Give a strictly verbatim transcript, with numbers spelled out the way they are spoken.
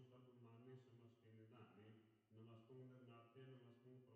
सब माने समझ के निंदा ने नमस्तुं दग्नाथ्य नमस्तुं